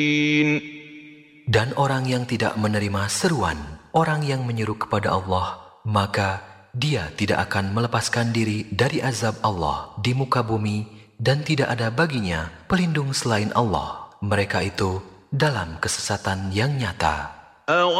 Dan orang yang tidak menerima seruan orang yang menyeru kepada Allah, maka dia tidak akan melepaskan diri dari azab Allah di muka bumi, dan tidak ada baginya pelindung selain Allah. Mereka itu dalam kesesatan yang nyata.